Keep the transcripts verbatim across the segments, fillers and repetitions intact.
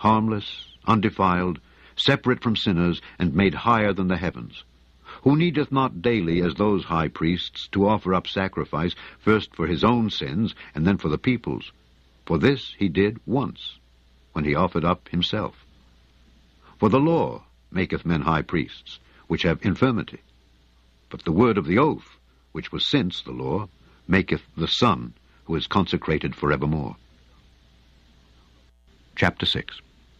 harmless, undefiled, separate from sinners, and made higher than the heavens, who needeth not daily, as those high priests, to offer up sacrifice, first for his own sins, and then for the people's. For this he did once, when he offered up himself. For the law maketh men high priests, which have infirmity. But the word of the oath, which was since the law, maketh the Son, who is consecrated forevermore. Chapter six.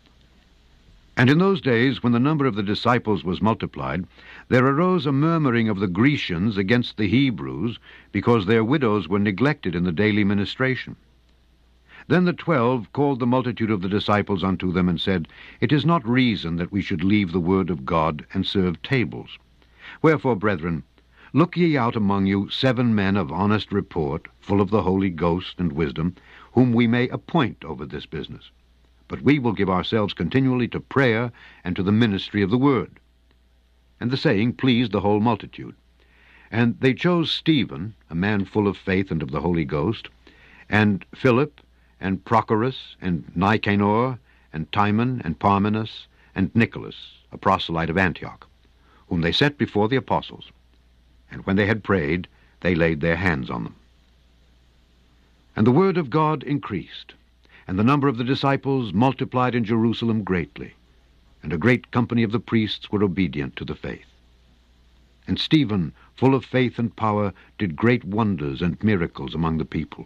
And in those days, when the number of the disciples was multiplied, there arose a murmuring of the Grecians against the Hebrews, because their widows were neglected in the daily ministration. Then the twelve called the multitude of the disciples unto them, and said, It is not reason that we should leave the word of God, and serve tables. Wherefore, brethren, look ye out among you seven men of honest report, full of the Holy Ghost and wisdom, whom we may appoint over this business. But we will give ourselves continually to prayer and to the ministry of the word. And the saying pleased the whole multitude. And they chose Stephen, a man full of faith and of the Holy Ghost, and Philip, and Prochorus, and Nicanor, and Timon, and Parmenas, and Nicholas, a proselyte of Antioch, whom they set before the apostles. And when they had prayed, they laid their hands on them. And the word of God increased, and the number of the disciples multiplied in Jerusalem greatly, and a great company of the priests were obedient to the faith. And Stephen, full of faith and power, did great wonders and miracles among the people.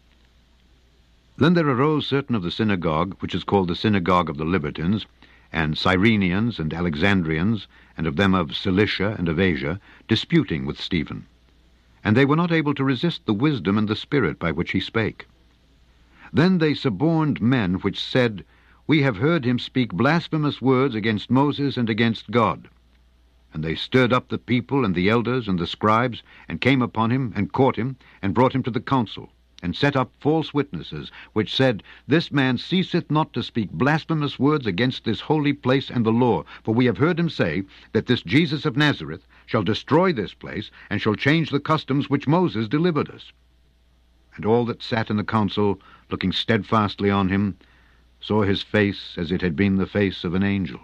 Then there arose certain of the synagogue, which is called the synagogue of the Libertines, and Cyrenians and Alexandrians, and of them of Cilicia and of Asia, disputing with Stephen. And they were not able to resist the wisdom and the spirit by which he spake. Then they suborned men which said, We have heard him speak blasphemous words against Moses and against God. And they stirred up the people and the elders and the scribes, and came upon him, and caught him, and brought him to the council, and set up false witnesses, which said, This man ceaseth not to speak blasphemous words against this holy place and the law. For we have heard him say, that this Jesus of Nazareth shall destroy this place, and shall change the customs which Moses delivered us. And all that sat in the council, looking steadfastly on him, saw his face as it had been the face of an angel.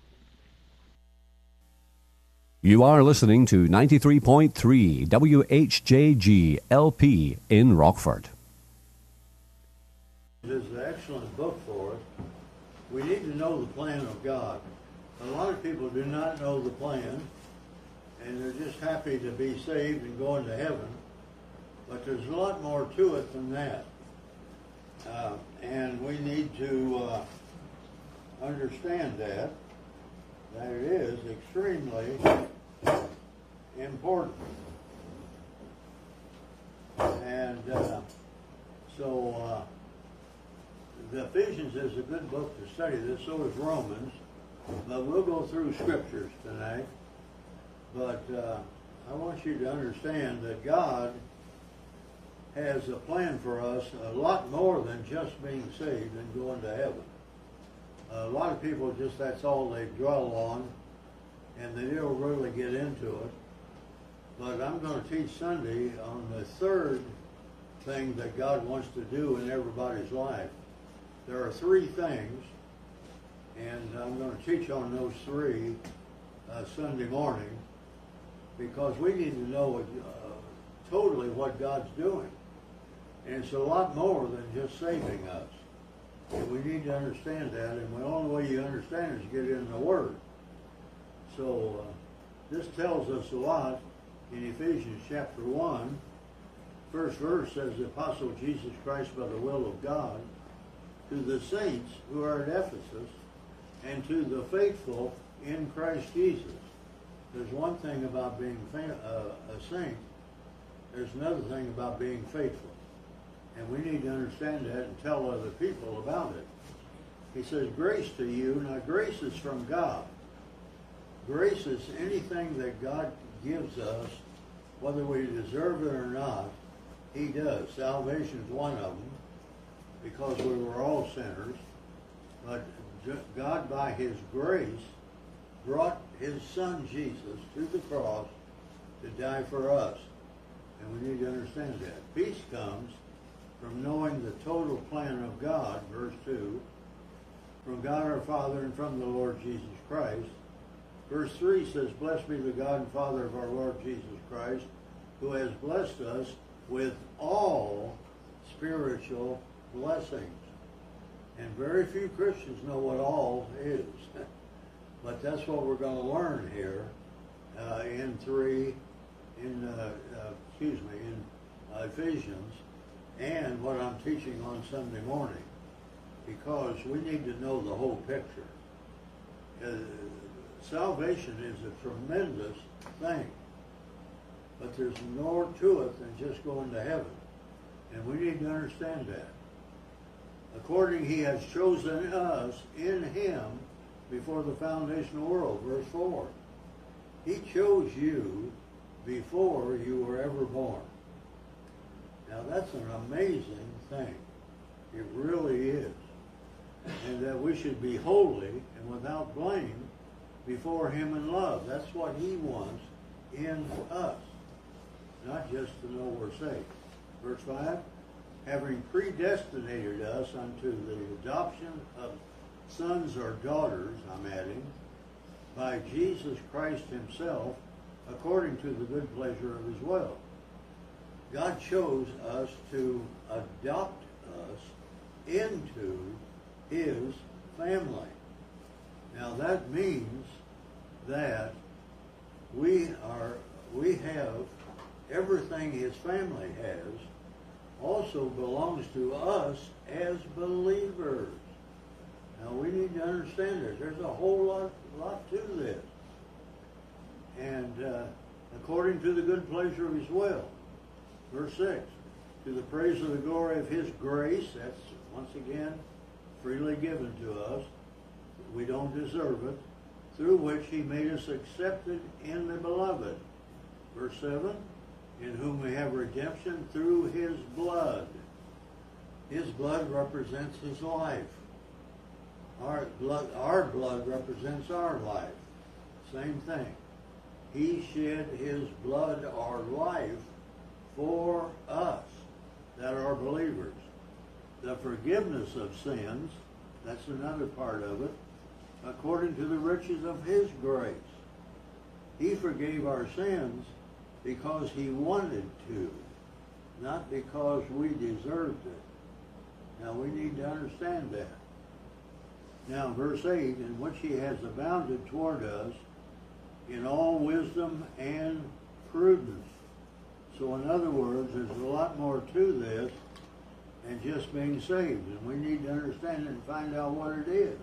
You are listening to ninety-three point three W H J G L P in Rockford. This is an excellent book for us. We need to know the plan of God. A lot of people do not know the plan, and they're just happy to be saved and go into heaven. But there's a lot more to it than that. Uh, and we need to uh, understand that, that it is extremely important. And uh, so uh, the Ephesians is a good book to study this, so is Romans. But we'll go through scriptures tonight. But uh, I want you to understand that God has a plan for us a lot more than just being saved and going to heaven. A lot of people just, that's all they dwell on, and they don't really get into it. But I'm going to teach Sunday on the third thing that God wants to do in everybody's life. There are three things, and I'm going to teach on those three uh, Sunday morning, because we need to know uh, totally what God's doing. And it's a lot more than just saving us. And we need to understand that, and the only way you understand it is get in the Word. So uh, this tells us a lot in Ephesians chapter one. First verse says, The Apostle Jesus Christ by the will of God, to the saints who are at Ephesus, and to the faithful in Christ Jesus. There's one thing about being uh, a saint. There's another thing about being faithful. And we need to understand that and tell other people about it. He says, grace to you. Now, grace is from God. Grace is anything that God gives us, whether we deserve it or not. He does. Salvation is one of them, because we were all sinners. But God, by His grace, brought His Son, Jesus, to the cross to die for us. And we need to understand that. Peace comes from knowing the total plan of God, verse two, from God our Father and from the Lord Jesus Christ. Verse three says, Blessed be the God and Father of our Lord Jesus Christ, who has blessed us with all spiritual blessings. And very few Christians know what all is. But that's what we're going to learn here uh, in three, in, uh, uh, excuse me, in uh, Ephesians, and what I'm teaching on Sunday morning. Because we need to know the whole picture. Uh, salvation is a tremendous thing. But there's more to it than just going to heaven. And we need to understand that. According he has chosen us in him before the foundation of the world. Verse four. He chose you before you were ever born. Now that's an amazing thing. It really is. And that we should be holy and without blame before him in love. That's what he wants in us. Not just to know we're saved. Verse five, having predestinated us unto the adoption of sons or daughters, I'm adding, by Jesus Christ himself, according to the good pleasure of his will. God chose us to adopt us into his family. Now that means that we are, we have everything his family has also belongs to us as believers. Now we need to understand this. There's a whole lot, lot to this. And uh, according to the good pleasure of his will. Verse six, to the praise of the glory of his grace, that's once again freely given to us. We don't deserve it. Through which he made us accepted in the beloved. Verse seven, in whom we have redemption through his blood. His blood represents his life. Our blood, our blood represents our life. Same thing. He shed his blood, our life, for us that are believers. The forgiveness of sins, that's another part of it, according to the riches of his grace. He forgave our sins because he wanted to, not because we deserved it. Now we need to understand that. Now verse eight, in which he has abounded toward us in all wisdom and prudence. So in other words, there's a lot more to this than just being saved. And we need to understand it and find out what it is.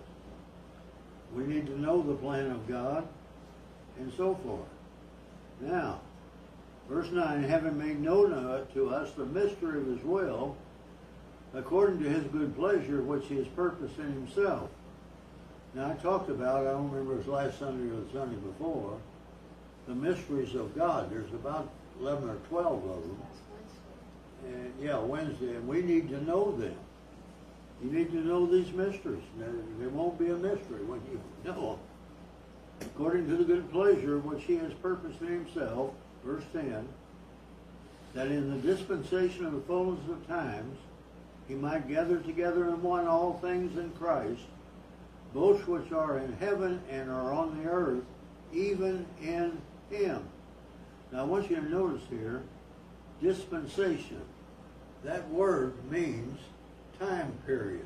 We need to know the plan of God and so forth. Now, verse nine, having made known to us the mystery of his will, according to his good pleasure, which he has purposed in himself. Now I talked about, I don't remember if it was last Sunday or the Sunday before, the mysteries of God. There's about eleven or twelve of them. And yeah, Wednesday, and we need to know them. You need to know these mysteries. There won't be a mystery when you know them. According to the good pleasure which he has purposed in himself, verse ten, that in the dispensation of the fullness of times he might gather together in one all things in Christ, both which are in heaven and are on the earth, even in him. Now I want you to notice here, dispensation. That word means time period.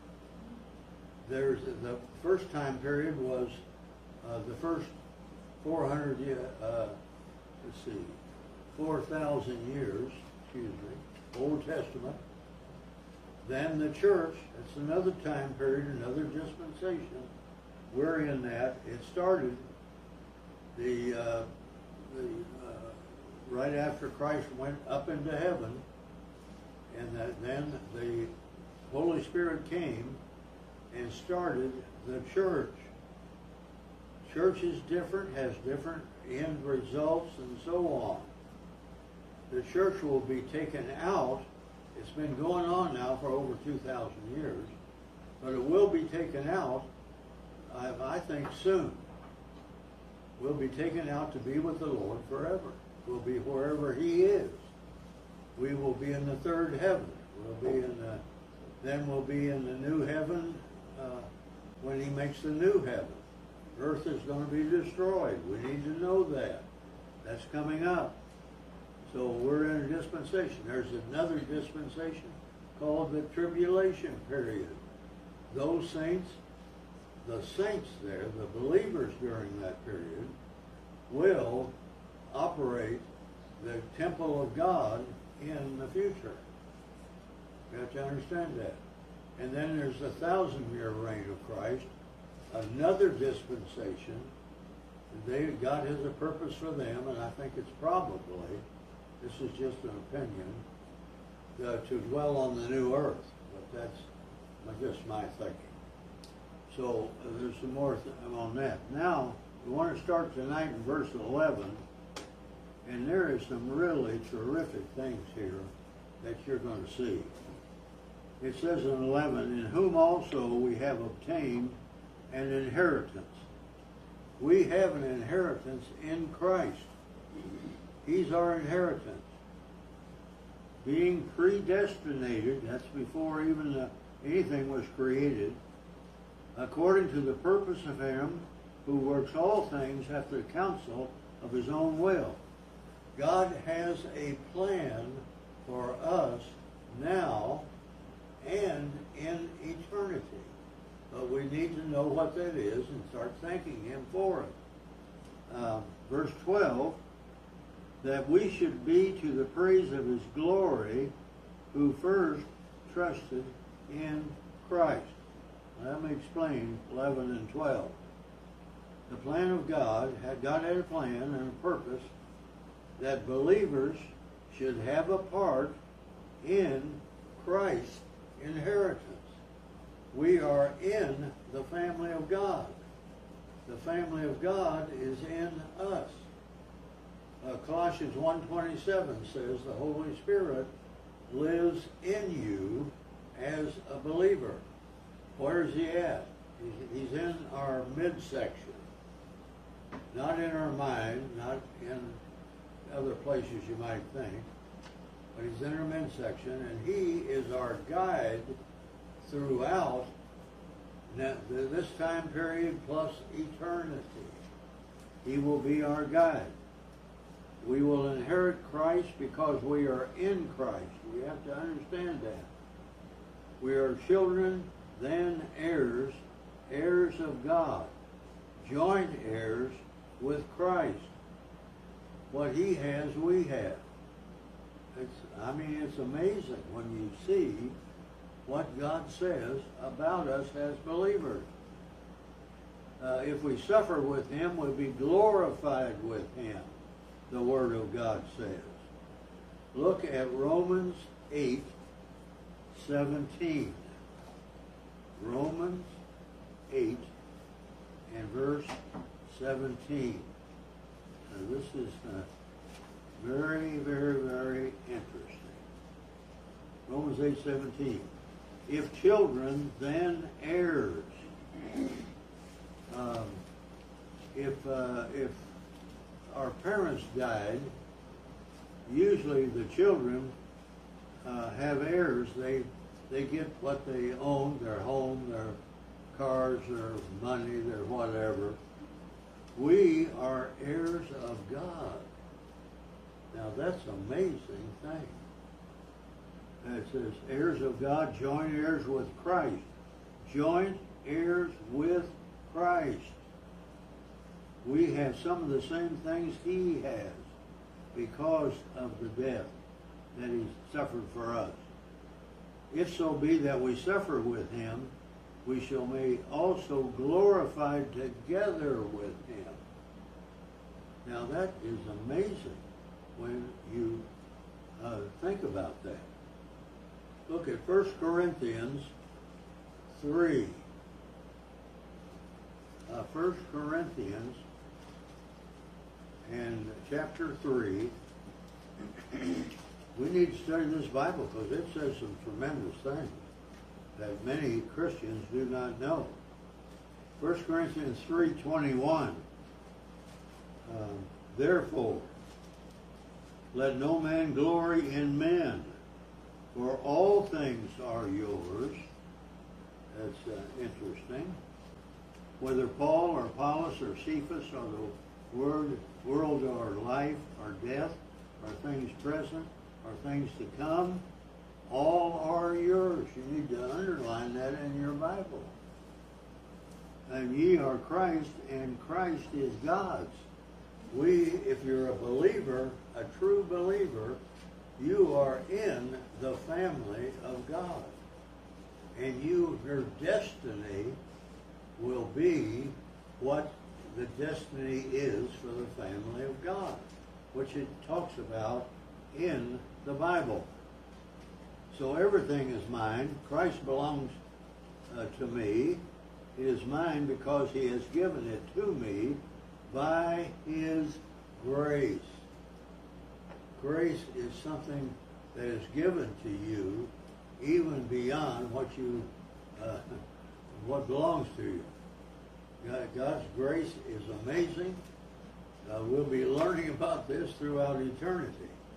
There's the first time period was uh, the first four hundred, uh, let's see, four thousand years, excuse me, Old Testament. Then the church, that's another time period, another dispensation. We're in that. It started the, uh, the uh, right after Christ went up into heaven, and that then the Holy Spirit came and started the church. Church is different, has different end results, and so on. The church will be taken out. It's been going on now for over two thousand years, but it will be taken out, I, I think, soon. We'll be taken out to be with the Lord forever. We'll be wherever he is. We will be in the third heaven. We'll be in the, then we'll be in the new heaven uh, when he makes the new heaven. Earth is going to be destroyed. We need to know that. That's coming up. So we're in a dispensation. There's another dispensation called the tribulation period. Those saints, the saints there, the believers during that period, will operate the temple of God in the future. You have to understand that. And then there's the thousand-year reign of Christ, another dispensation. They, God has a purpose for them, and I think it's probably, this is just an opinion, uh, to dwell on the new earth. But that's just my thinking. So uh, there's some more th- on that. Now, we want to start tonight in verse eleven, and there is some really terrific things here that you're going to see. It says in eleven, in whom also we have obtained an inheritance. We have an inheritance in Christ. He's our inheritance. Being predestinated, that's before even uh, anything was created, according to the purpose of him who works all things after the counsel of his own will. God has a plan for us now and in eternity. But we need to know what that is and start thanking him for it. Uh, verse twelve, that we should be to the praise of his glory who first trusted in Christ. Let me explain eleven and twelve. The plan of God, had God had a plan and a purpose that believers should have a part in Christ's inheritance. We are in the family of God. The family of God is in us. Uh, Colossians one twenty-seven says the Holy Spirit lives in you as a believer. Where is he at? He's, he's in our midsection. Not in our mind, not in other places you might think, but he's in our midsection, and he is our guide throughout this time period plus eternity. He will be our guide. We will inherit Christ because we are in Christ. We have to understand that. We are children, then heirs, heirs of God, joint heirs with Christ. What he has, we have. It's, I mean, it's amazing when you see what God says about us as believers. Uh, if we suffer with him, we'll be glorified with him, the Word of God says. Look at Romans eight seventeen. Romans eight and verse seventeen. Now this is uh, very, very, very interesting. Romans eight seventeen. If children, then heirs. Um, if uh, if our parents died, usually the children uh, have heirs. They they get what they own, their home, their cars, their money, their whatever. We are heirs of God. Now that's an amazing thing. It says, heirs of God, joint heirs with Christ. Joint heirs with Christ. We have some of the same things he has because of the death that he suffered for us. If so be that we suffer with him, we shall be also glorified together with him. Now that is amazing when you uh, think about that. Look at First Corinthians three. Uh, First Corinthians and chapter three. We need to study this Bible because it says some tremendous things that many Christians do not know. First Corinthians three twenty-one. Um, Therefore, let no man glory in men, for all things are yours. That's uh, interesting. whether Paul or Apollos or Cephas or the word, world or life or death or things present or things to come, all are yours. You need to underline that in your Bible. And ye are Christ, and Christ is God's. We, if you're a believer, a true believer, you are in the family of God. And you, your destiny will be what the destiny is for the family of God, which it talks about in the Bible. So everything is mine. Christ belongs uh, to me. It is mine because he has given it to me by his grace. Grace is something that is given to you even beyond what you, uh, what belongs to you. God, God's grace is amazing. Uh, we'll be learning about this throughout eternity.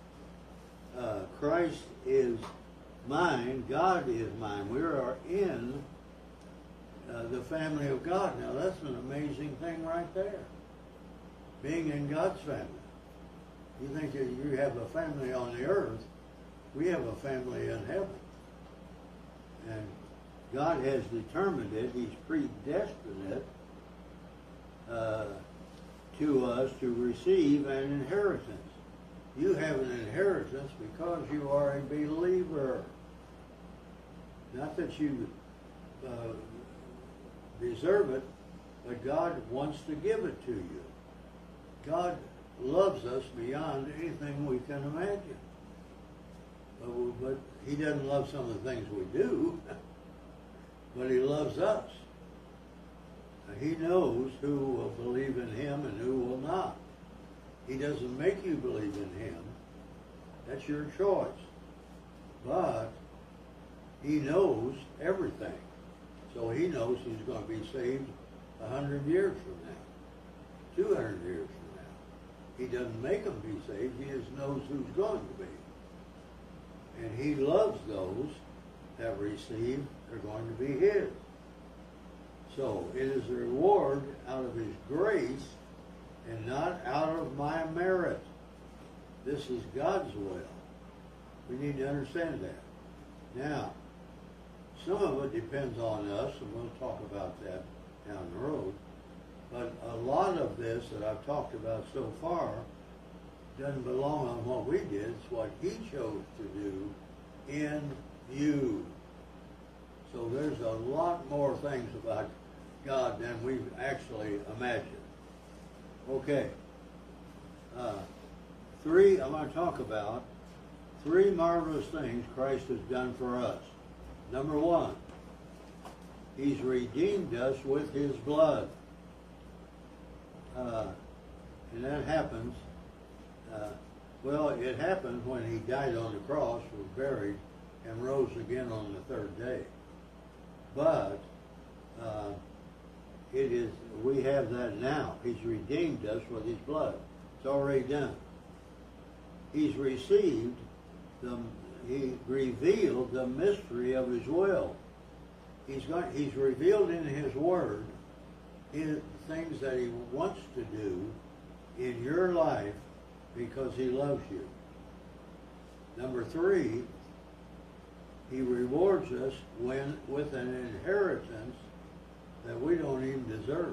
Uh, Christ is mine. God is mine. We are in uh, the family of God. Now that's an amazing thing right there. Being in God's family. You think that you have a family on the earth. We have a family in heaven. And God has determined it. He's predestined it uh, to us to receive an inheritance. You have an inheritance because you are a believer. Not that you uh, deserve it, but God wants to give it to you. God loves us beyond anything we can imagine. But, but he doesn't love some of the things we do, but he loves us. He knows who will believe in him and who will not. He doesn't make you believe in him. That's your choice. But he knows everything. So he knows who's going to be saved a hundred years from now, two hundred years from now. He doesn't make them be saved. He just knows who's going to be. And he loves those that receive. They're going to be his. So it is a reward out of his grace and not out of my merit. This is God's will. We need to understand that. Now, some of it depends on us, and we'll talk about that down the road. But a lot of this that I've talked about so far doesn't belong on what we did. It's what he chose to do in you. So there's a lot more things about God than we've actually imagined. Okay. Uh, three, I'm going to talk about three marvelous things Christ has done for us. Number one, he's redeemed us with his blood. Uh, and that happens, uh, well, it happened when he died on the cross, was buried, and rose again on the third day. But uh, it is, we have that now. He's redeemed us with his blood. It's already done. He's received, the, he revealed the mystery of his will. He's got, he's revealed in his word his things that he wants to do in your life because he loves you. Number three, he rewards us when with an inheritance that we don't even deserve.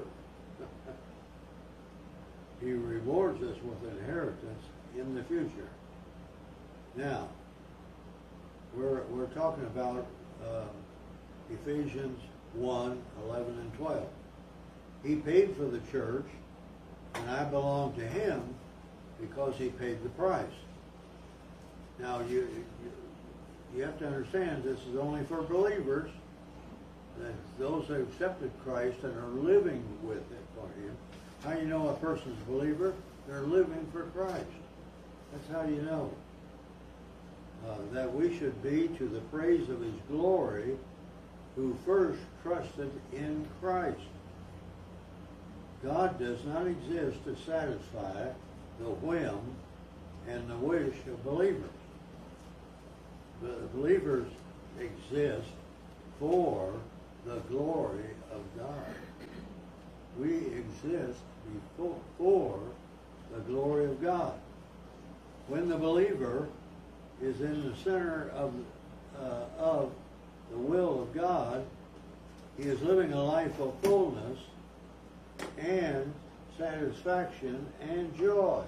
He rewards us with an inheritance in the future. Now, we're we're talking about uh, Ephesians one, eleven, and twelve. He paid for the church, and I belong to him because he paid the price. Now, you, you you have to understand this is only for believers, that those who accepted Christ and are living with it for him. How do you know a person's a believer? They're living for Christ. That's how you know. Uh, that we should be to the praise of his glory, who first trusted in Christ. God does not exist to satisfy the whim and the wish of believers. The believers exist for the glory of God. exist before for the glory of God. When the believer is in the center of, uh, of the will of God, he is living a life of fullness and satisfaction and joy.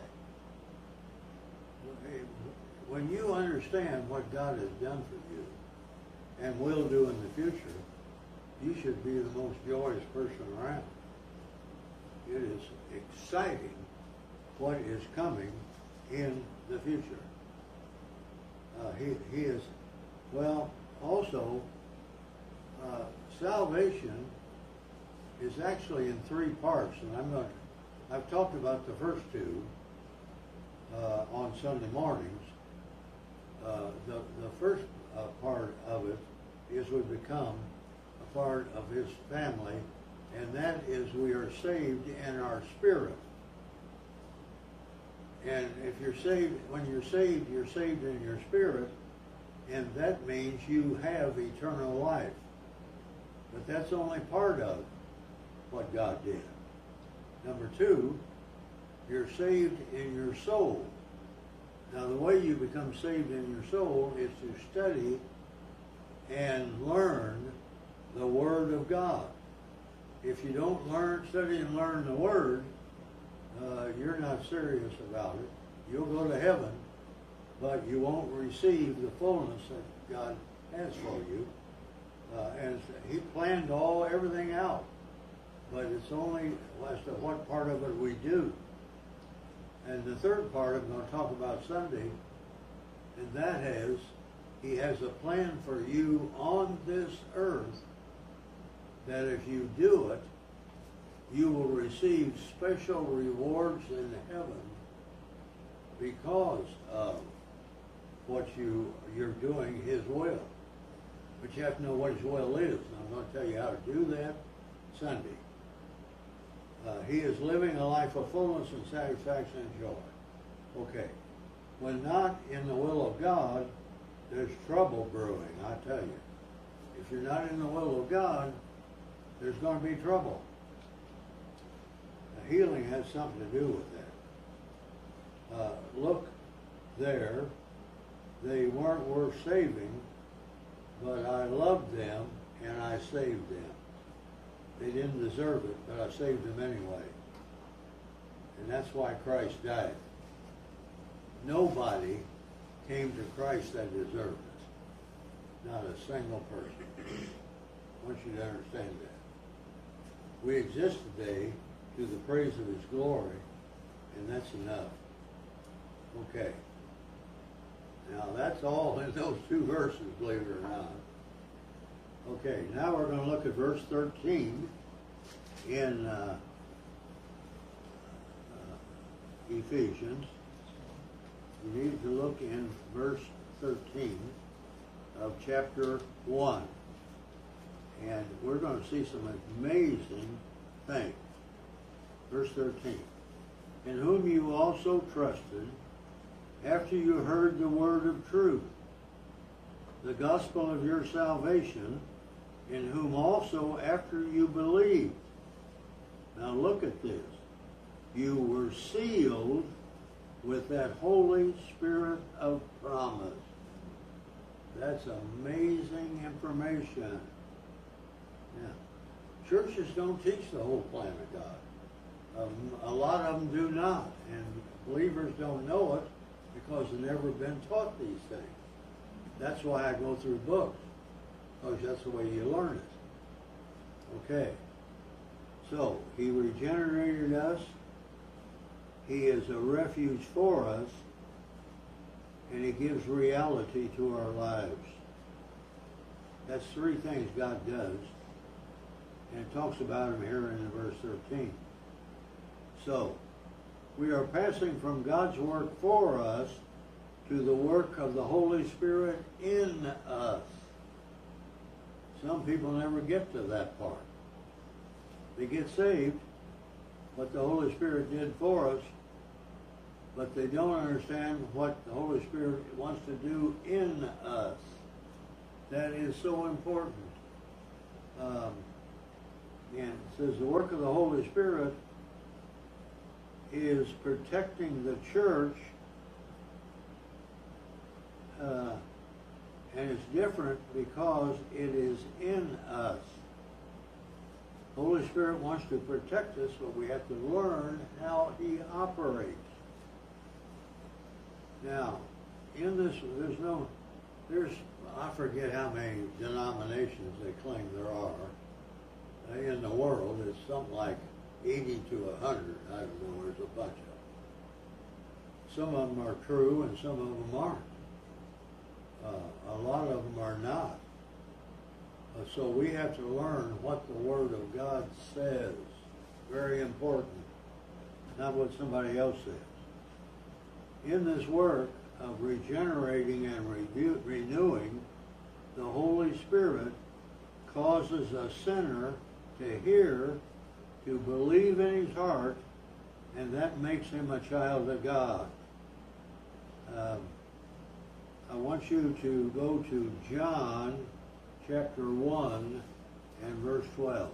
When you understand what God has done for you and will do in the future, you should be the most joyous person around. It is exciting what is coming in the future. Uh, he, he is, well, also, uh, salvation is actually in three parts, and I'm going to, I've talked about the first two uh, on Sunday mornings. Uh, the, the first uh, part of it is we become a part of His family, and that is we are saved in our spirit. And if you're saved, when you're saved, you're saved in your spirit, and that means you have eternal life. But that's only part of what God did. Number two, you're saved in your soul. Now, the way you become saved in your soul is to study and learn the Word of God. If you don't learn, study and learn the Word, uh, you're not serious about it. You'll go to heaven, but you won't receive the fullness that God has for you. Uh, and He planned all everything out, but it's only as to what part of it we do. And the third part I'm going to talk about Sunday, and that is, He has a plan for you on this earth that if you do it, you will receive special rewards in heaven because of what you, you're doing His will. But you have to know what His will is, and I'm going to tell you how to do that Sunday. Uh, he is living a life of fullness and satisfaction and joy. Okay. When not in the will of God, there's trouble brewing, I tell you. If you're not in the will of God, there's going to be trouble. Now, healing has something to do with that. Uh, look there. They weren't worth saving, but I loved them and I saved them. They didn't deserve it, but I saved them anyway. And that's why Christ died. Nobody came to Christ that deserved it. Not a single person. I want you to understand that. We exist today to the praise of His glory, and that's enough. Okay. Now that's all in those two verses, believe it or not. Okay, now we're going to look at verse thirteen in uh, uh, Ephesians. You need to look in verse thirteen of chapter one. And we're going to see some amazing things. Verse thirteen. In whom you also trusted, after you heard the word of truth, the gospel of your salvation, in whom also after you believed. Now look at this. You were sealed with that Holy Spirit of promise. That's amazing information. Yeah. Churches don't teach the whole plan of God. Um, a lot of them do not, and believers don't know it because they've never been taught these things. That's why I go through books, because that's the way you learn it. Okay. So, He regenerated us. He is a refuge for us, and He gives reality to our lives. That's three things God does, and it talks about them here in verse thirteen. So, we are passing from God's work for us to the work of the Holy Spirit in us. Some people never get to that part. They get saved, what the Holy Spirit did for us, but they don't understand what the Holy Spirit wants to do in us. That is so important. Um, and it says the work of the Holy Spirit is protecting the church, uh, and it's different because it is in us. Holy Spirit wants to protect us, but we have to learn how He operates. Now, in this, there's no, there's, I forget how many denominations they claim there are in the world. It's something like eighty to a hundred. I don't know. There's a bunch of them. Some of them are true, and some of them aren't. Uh, a lot of them are not. Uh, so we have to learn what the Word of God says. Very important. Not what somebody else says. In this work of regenerating and review, renewing, the Holy Spirit causes a sinner to hear, to believe in his heart, and that makes him a child of God. Um, I want you to go to John chapter one and verse twelve.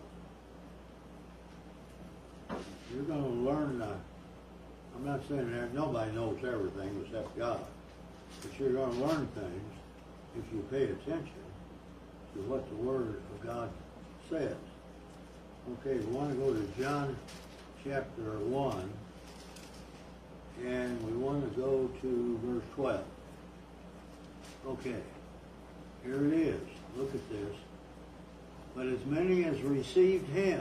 You're going to learn, uh, I'm not saying that nobody knows everything except God, but you're going to learn things if you pay attention to what the Word of God says. Okay, we want to go to John chapter one, and we want to go to verse twelve. Okay, here it is. Look at this. But as many as received Him,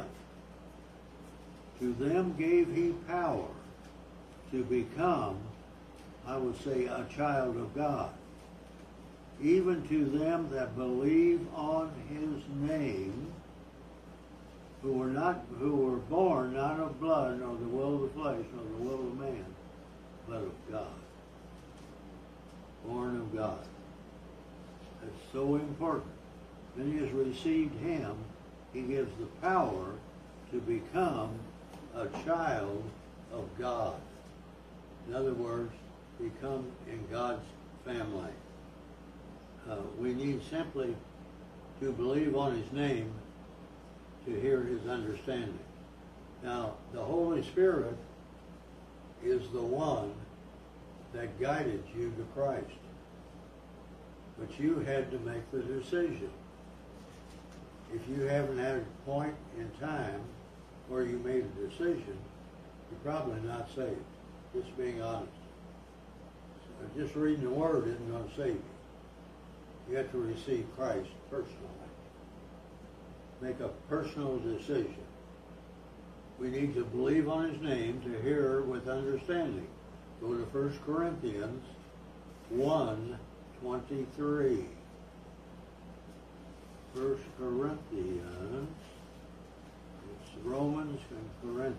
to them gave He power to become, I would say, a child of God, even to them that believe on His name, who were not, who were born not of blood, nor the will of the flesh, nor the will of man, but of God. Born of God. That's so important. When He has received Him, He gives the power to become a child of God. In other words, become in God's family. Uh, we need simply to believe on His name to hear His understanding. Now, the Holy Spirit is the one that guided you to Christ. But you had to make the decision. If you haven't had a point in time where you made a decision, you're probably not saved. Just being honest. So just reading the Word isn't going to save you. You have to receive Christ personally. Make a personal decision. We need to believe on His name to hear with understanding. Go to First Corinthians one twenty-three. First Corinthians, it's Romans and Corinthians.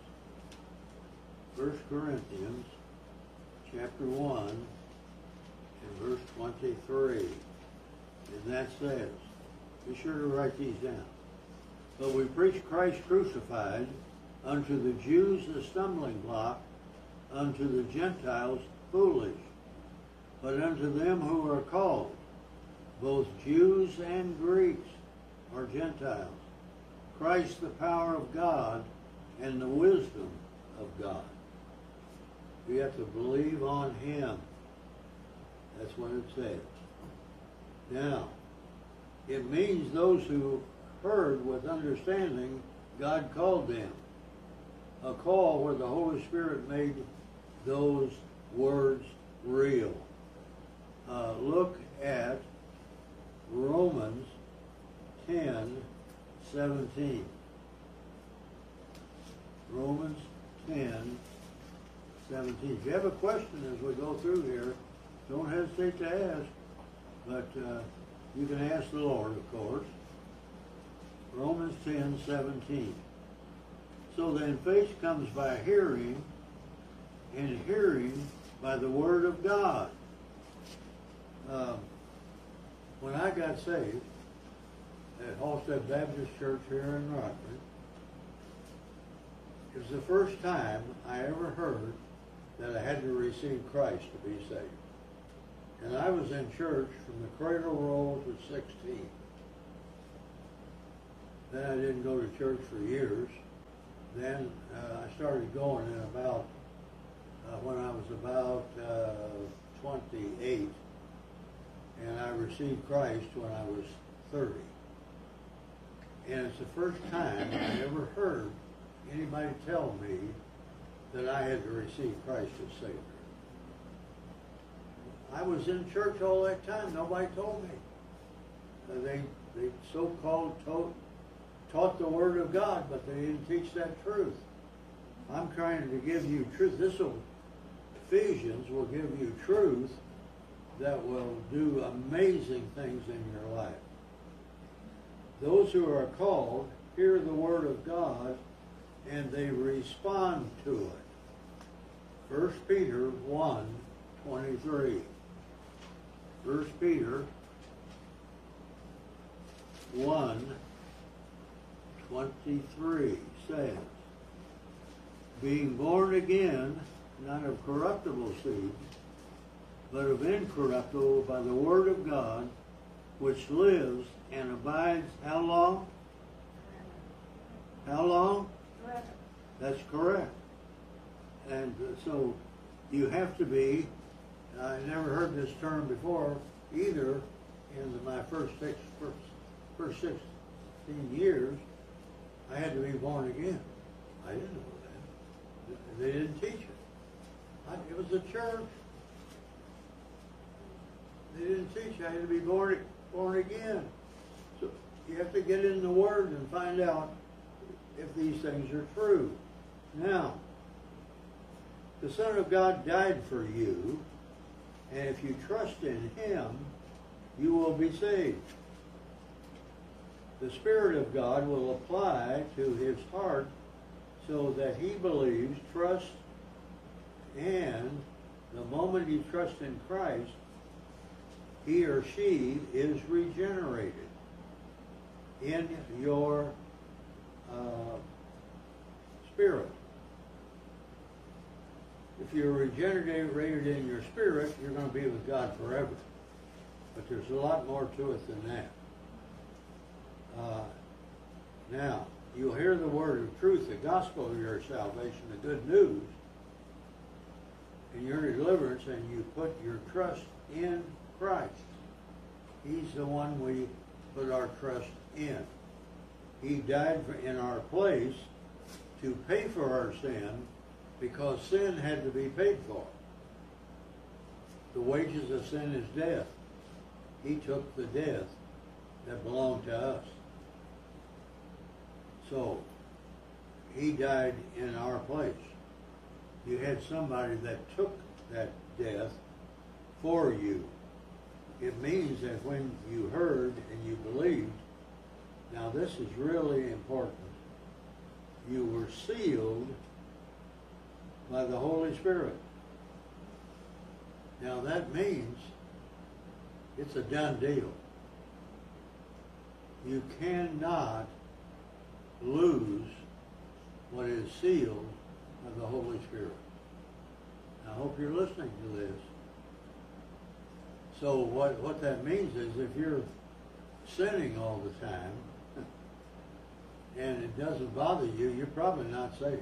First Corinthians chapter one and verse twenty-three. And that says, be sure to write these down. But we preach Christ crucified, unto the Jews a stumbling block, unto the Gentiles foolish. But unto them who are called, both Jews and Greeks, or Gentiles, Christ the power of God and the wisdom of God. You have to believe on Him. That's what it says. Now, it means those who heard with understanding, God called them. A call where the Holy Spirit made those words real. Uh, look at Romans ten seventeen. Romans ten seventeen. If you have a question as we go through here, don't hesitate to ask, but uh, you can ask the Lord, of course. Romans ten seventeen. So then faith comes by hearing, and hearing by the Word of God. Um, when I got saved at Halstead Baptist Church here in Rockford, it was the first time I ever heard that I had to receive Christ to be saved. And I was in church from the cradle roll to sixteen. Then I didn't go to church for years. Then uh, I started going in about, uh, when I was about uh, twenty-eight, and I received Christ when I was thirty. And it's the first time I ever heard anybody tell me that I had to receive Christ as Savior. I was in church all that time. Nobody told me. Uh, they they so-called taught, taught the Word of God, but they didn't teach that truth. I'm trying to give you truth. This will, Ephesians will give you truth that will do amazing things in your life. Those who are called hear the Word of God and they respond to it. First Peter one twenty-three. First Peter one twenty-three says, being born again, not of corruptible seed, but of incorruptible by the Word of God, which lives and abides how long? How long? Forever. That's correct. And so you have to be, I never heard this term before either in my first six, first, first sixteen years, I had to be born again. I didn't know that. They didn't teach it. I, it was the church. They didn't teach I had to be born, born again. So you have to get in the Word and find out if these things are true. Now, the Son of God died for you, and if you trust in Him, you will be saved. The Spirit of God will apply to his heart so that he believes, trusts, and the moment he trusts in Christ, he or she is regenerated in your uh, spirit. If you're regenerated in your spirit, you're going to be with God forever. But there's a lot more to it than that. Uh, now, you'll hear the word of truth, the gospel of your salvation, the good news, and your deliverance, and you put your trust in Christ. He's the one we put our trust in. He died for, in our place to pay for our sin, because sin had to be paid for. The wages of sin is death. He took the death that belonged to us. So, he died in our place. You had somebody that took that death for you. It means that when you heard and you believed, now this is really important, you were sealed by the Holy Spirit. Now that means it's a done deal. You cannot lose what is sealed by the Holy Spirit. I hope you're listening to this. So what, what that means is if you're sinning all the time and it doesn't bother you, you're probably not saved.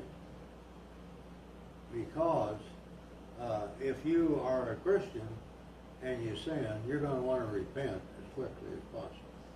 Because uh, if you are a Christian and you sin, you're going to want to repent as quickly as possible.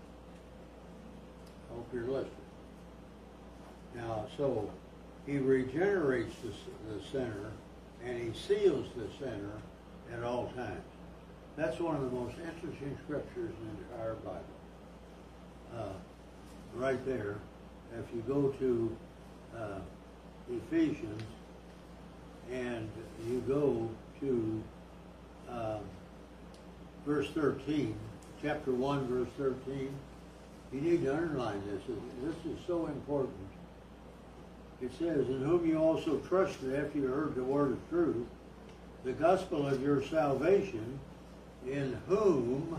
I hope you're listening. Now, so he regenerates the, the sinner and he seals the sinner at all times. That's one of the most interesting scriptures in the entire Bible. Uh, right there, if you go to uh, Ephesians and you go to uh, verse thirteen, chapter one, verse thirteen, you need to underline this. This is so important. It says, in whom you also trusted after you heard the word of truth, the gospel of your salvation, in whom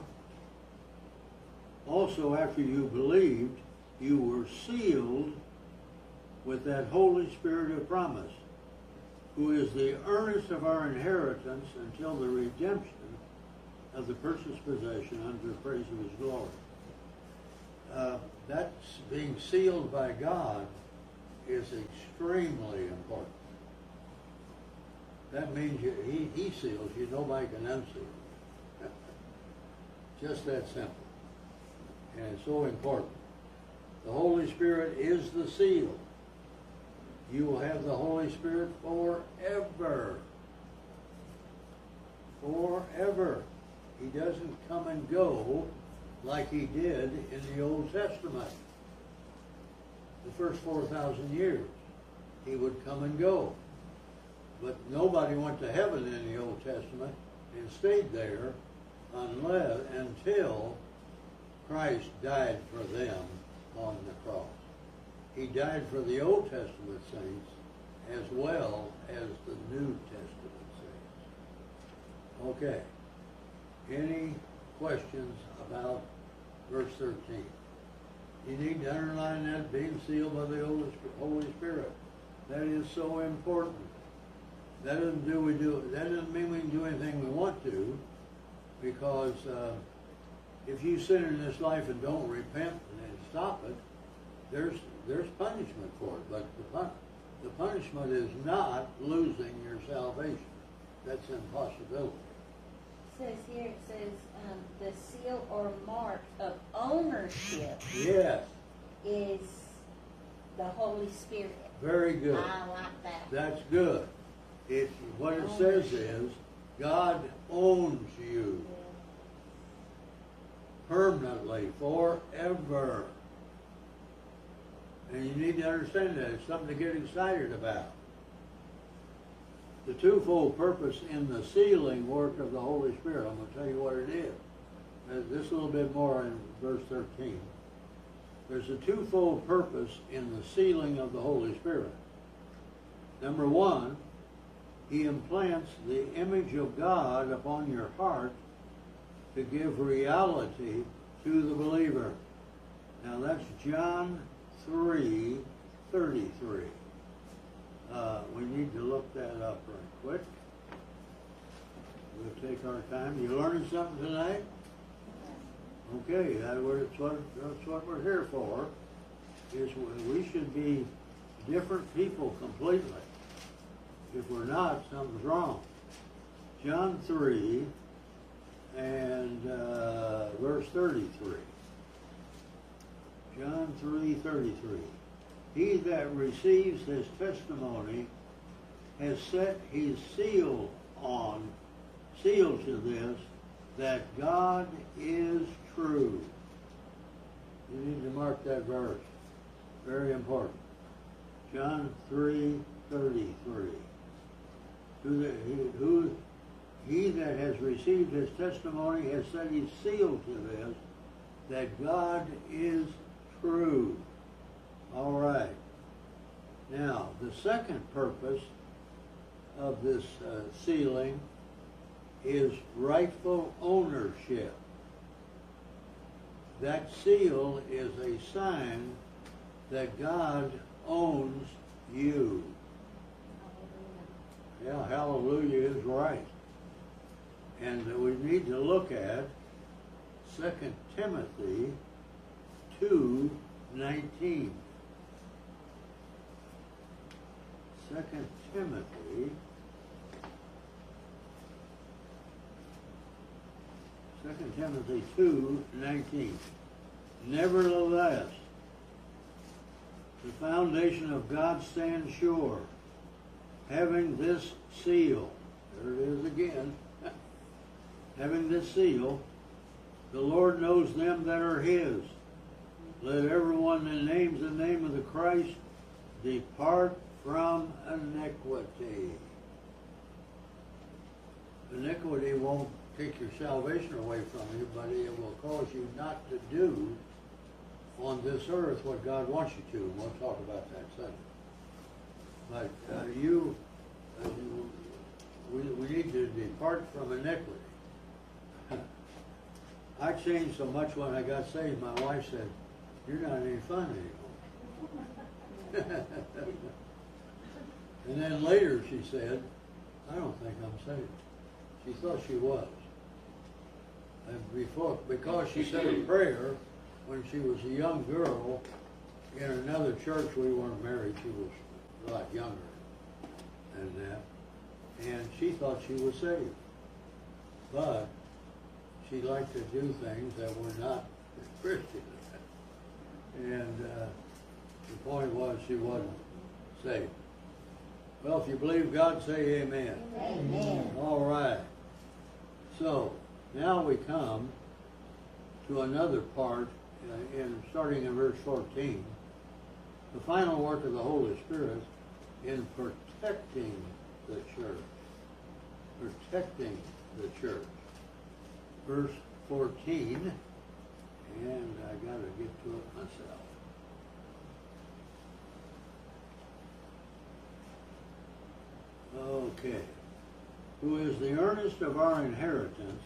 also after you believed, you were sealed with that Holy Spirit of promise, who is the earnest of our inheritance until the redemption of the purchased possession unto the praise of his glory. Uh, that's being sealed by God is extremely important. That means you, he, he seals you, nobody can unseal. Just that simple. And it's so important. The Holy Spirit is the seal. You will have the Holy Spirit forever. Forever. He doesn't come and go like he did in the Old Testament. The first four thousand years, he would come and go. But nobody went to heaven in the Old Testament and stayed there unless, until Christ died for them on the cross. He died for the Old Testament saints as well as the New Testament saints. Okay. Any questions about verse thirteen? You need to underline that, being sealed by the Holy Spirit. That is so important. That doesn't do we do. That doesn't mean we can do anything we want to, because uh, if you sin in this life and don't repent and stop it, there's there's punishment for it. But the pun- the punishment is not losing your salvation. That's an impossibility. It says here, it says um, the seal or mark of ownership Yes, is the Holy Spirit. very good. I like that. That's good. It, what it says is, God owns you permanently, forever. And you need to understand that. It's something to get excited about. The twofold purpose in the sealing work of the Holy Spirit, I'm going to tell you what it is. Uh, This a little bit more in verse thirteen. There's a twofold purpose in the sealing of the Holy Spirit. Number one, he implants the image of God upon your heart to give reality to the believer. Now that's John three thirty-three. Uh, we need to look that up right quick. We'll take our time. You learning something tonight? Okay, that, that's, what, that's what we're here for. Is we should be different people completely. If we're not, something's wrong. John three and uh, verse thirty-three. John three thirty-three. He that receives his testimony has set his seal on, seal to this, that God is true. You need to mark that verse. Very important. John three thirty-three. Who, the, who he that has received his testimony has set his seal to this, that God is true. All right. Now, the second purpose of this uh, sealing is rightful ownership. That seal is a sign that God owns you. Yeah, hallelujah is right. And we need to look at Second Timothy two nineteen. Second Timothy, Second Timothy two nineteen. Nevertheless, the foundation of God stands sure, having this seal. There it is again. Having this seal, the Lord knows them that are his. Let everyone that names the name of the Christ depart from iniquity. Iniquity won't take your salvation away from you, but it will cause you not to do on this earth what God wants you to. And we'll talk about that Sunday. But uh, you, uh, you we, we need to depart from iniquity. I changed so much when I got saved. My wife said, "You're not any fun anymore." And then later she said, "I don't think I'm saved." She thought she was. And before, because she said a prayer when she was a young girl in another church. We weren't married. She was a lot younger than that. And she thought she was saved. But she liked to do things that were not Christian. And uh, the point was she wasn't saved. Well, if you believe God, say amen. Amen. All right. So, now we come to another part, uh, in starting in verse fourteen. The final work of the Holy Spirit in protecting the church. Protecting the church. Verse fourteen, and I got to get to it myself. Okay. Who is the earnest of our inheritance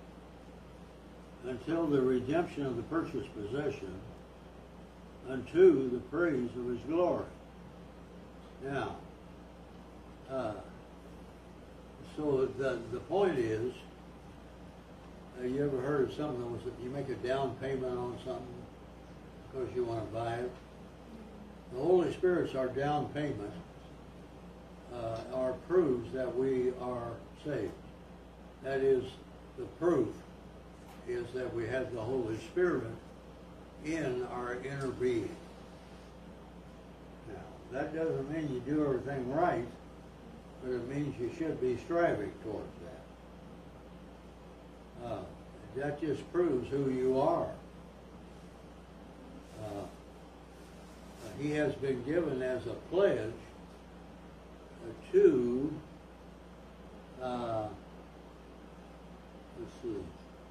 until the redemption of the purchased possession, unto the praise of his glory. Now, uh, so the, the point is, uh, you ever heard of something that was, you make a down payment on something because you want to buy it? The Holy Spirit's our down payment, uh, or proves that we are saved. That is, the proof is that we have the Holy Spirit in our inner being. Now, that doesn't mean you do everything right, but it means you should be striving towards that. Uh, that just proves who you are. Uh, he has been given as a pledge to, uh, let's see,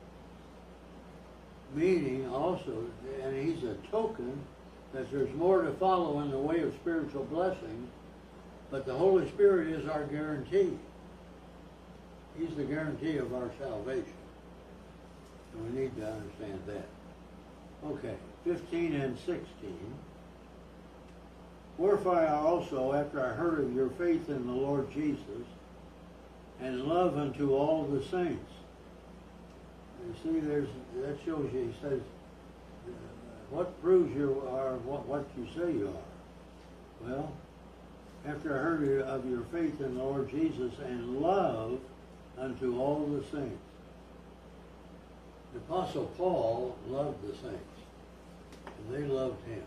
meaning also, and he's a token that there's more to follow in the way of spiritual blessing, but the Holy Spirit is our guarantee. He's the guarantee of our salvation. And we need to understand that. Okay, fifteen and sixteen. Wherefore I also, after I heard of your faith in the Lord Jesus, and love unto all the saints. You see, there's that shows you, he says, uh, what proves you are what, what you say you are? Well, after I heard of your faith in the Lord Jesus and love unto all the saints. The Apostle Paul loved the saints, and they loved him.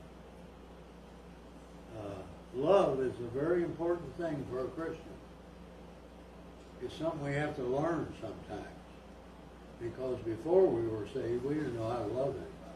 Uh, love is a very important thing for a Christian. It's something we have to learn sometimes. Because before we were saved, we didn't know how to love anybody.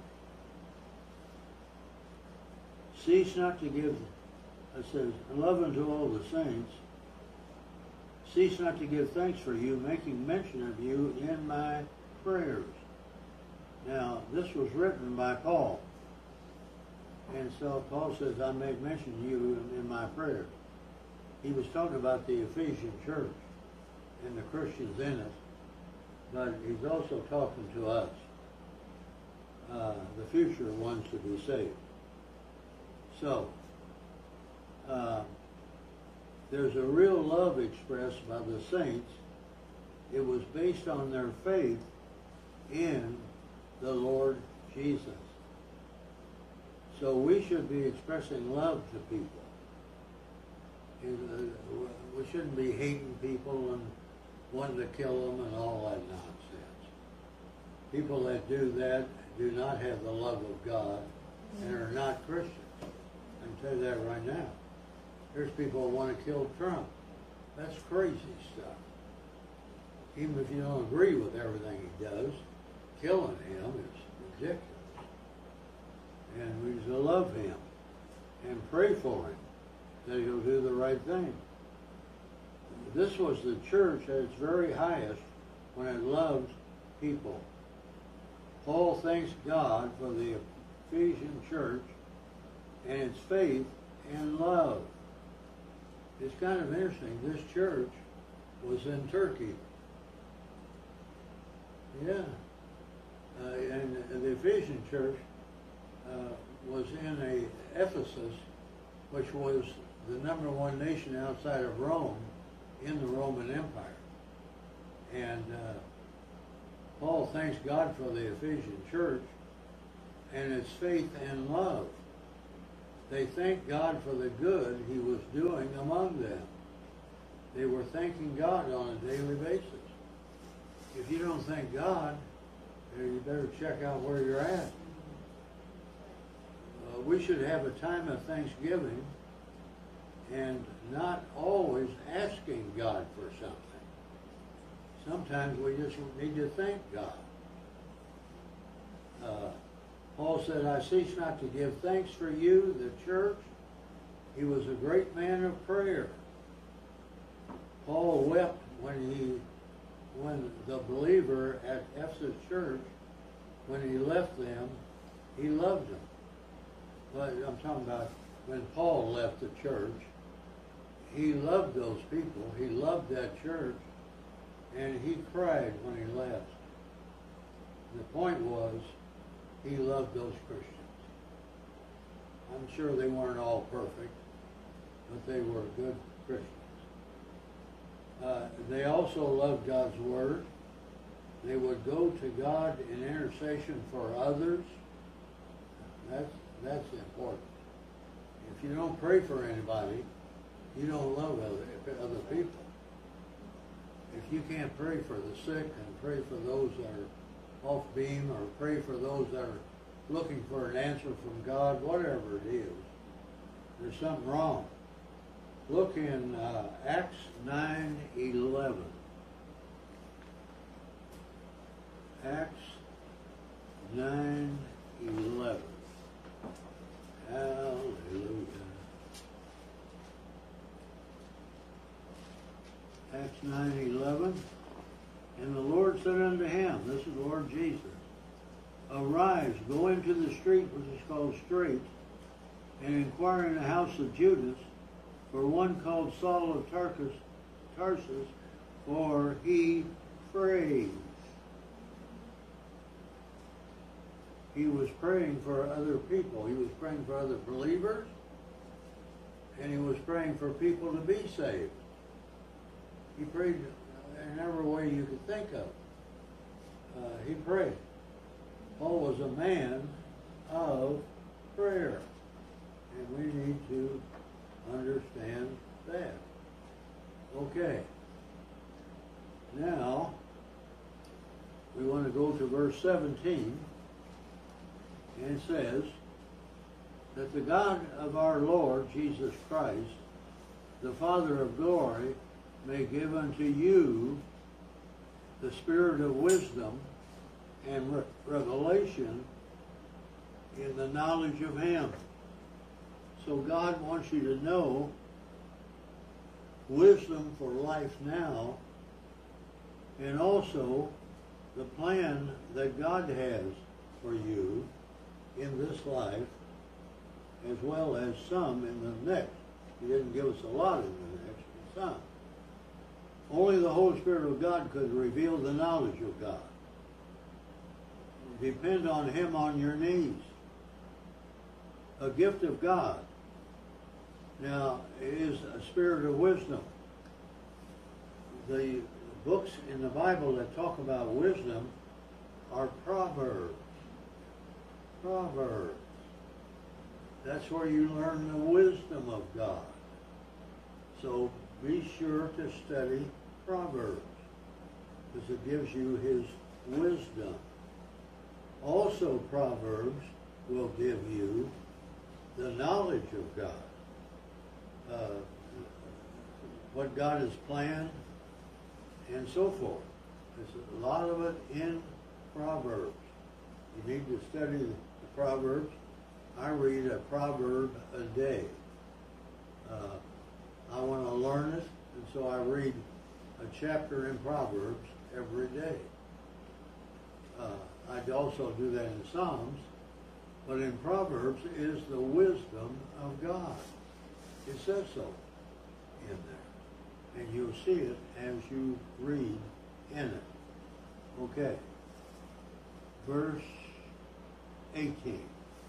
Cease not to give, it says, love unto all the saints. Cease not to give thanks for you, making mention of you in my prayers. Now, this was written by Paul. And so Paul says, I make mention of you in, in my prayers. He was talking about the Ephesian church and the Christians in it. But he's also talking to us, uh, the future ones to be saved. So, uh, there's a real love expressed by the saints. It was based on their faith in the Lord Jesus. So we should be expressing love to people. And, uh, we shouldn't be hating people and wanting to kill them and all that nonsense. People that do that do not have the love of God and are not Christians. I can tell you that right now. There's people who want to kill Trump. That's crazy stuff. Even if you don't agree with everything he does, killing him is ridiculous. And we need to love him and pray for him that he'll do the right thing. This was the church at its very highest when it loved people. Paul thanks God for the Ephesian church and its faith and love. It's kind of interesting. This church was in Turkey. Yeah. Uh, and the Ephesian church uh, was in a Ephesus, which was the number one nation outside of Rome in the Roman Empire. And uh, Paul thanks God for the Ephesian church and its faith and love. They thanked God for the good he was doing among them. They were thanking God on a daily basis. If you don't thank God, you better check out where you're at. Uh, we should have a time of thanksgiving and not always asking God for something. Sometimes we just need to thank God. Uh, Paul said, I cease not to give thanks for you, the church. He was a great man of prayer. Paul wept when he, when the believer at Ephesus church, when he left them, he loved them. But I'm talking about when Paul left the church, he loved those people. He loved that church, and he cried when he left. The point was, he loved those Christians. I'm sure they weren't all perfect, but they were good Christians. Uh, they also loved God's Word. They would go to God in intercession for others. That's, that's important. If you don't pray for anybody, you don't love other, other people. If you can't pray for the sick and pray for those that are off beam or pray for those that are looking for an answer from God, whatever it is, there's something wrong. Look in uh, Acts nine eleven. Acts nine eleven. Hallelujah. Acts nine eleven. And the Lord said unto him, this is the Lord Jesus, arise, go into the street which is called Straight, and inquire in the house of Judas for one called Saul of Tarsus, Tarsus, for he prays. He was praying for other people. He was praying for other believers, and he was praying for people to be saved. He prayed in every way you could think of. Uh, he prayed. Paul was a man of prayer, and we need to understand that. Okay. Now, we want to go to verse seventeen, and it says that the God of our Lord Jesus Christ, the Father of glory, may give unto you the spirit of wisdom and re- revelation in the knowledge of him. So God wants you to know wisdom for life now, and also the plan that God has for you in this life, as well as some in the next. He didn't give us a lot in the next, but some. Only the Holy Spirit of God could reveal the knowledge of God. Depend on him on your knees. A gift of God. Now, is a spirit of wisdom. The books in the Bible that talk about wisdom are Proverbs. Proverbs. That's where you learn the wisdom of God. So be sure to study Proverbs, because it gives you his wisdom. Also, Proverbs will give you the knowledge of God. Uh, what God has planned, and so forth. There's a lot of it in Proverbs. You need to study the Proverbs. I read a proverb a day. Uh, I want to learn it, and so I read a chapter in Proverbs every day. Uh, I also do that in Psalms, but in Proverbs is the wisdom of God. It says so in there, and you'll see it as you read in it. Okay. Verse eighteen.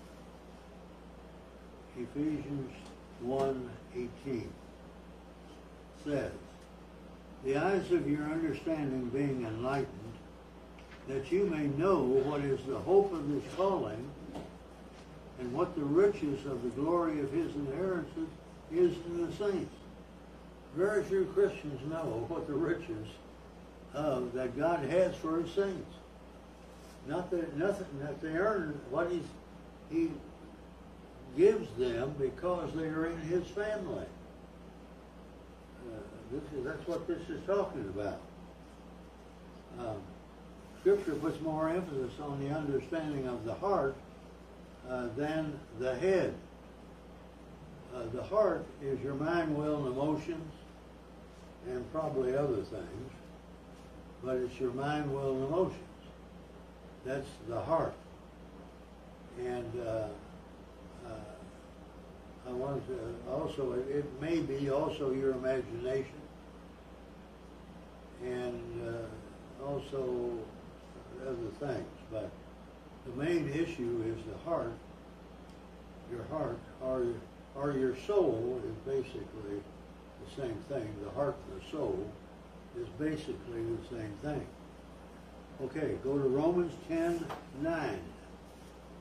Ephesians one eighteen says, the eyes of your understanding being enlightened, that you may know what is the hope of his calling, and what the riches of the glory of his inheritance is in the saints. Very few Christians know what the riches uh, that God has for his saints. Not that nothing that they earn, what he's, he gives them because they are in his family. Uh, this is, that's what this is talking about. Um, Scripture puts more emphasis on the understanding of the heart uh, than the head. Uh, the heart is your mind, will, and emotions, and probably other things, but it's your mind, will, and emotions. That's the heart. And uh, uh, I want to also, it, it may be also your imagination, and uh, also other things, but the main issue is the heart. Your heart, or, or your soul, is basically the same thing. The heart and the soul is basically the same thing. Okay, go to Romans ten nine.